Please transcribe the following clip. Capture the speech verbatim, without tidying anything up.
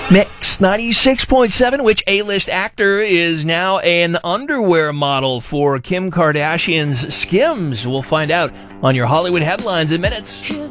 Mix ninety-six point seven, which A-list actor is now an underwear model for Kim Kardashian's Skims? We'll find out on your Hollywood headlines in minutes.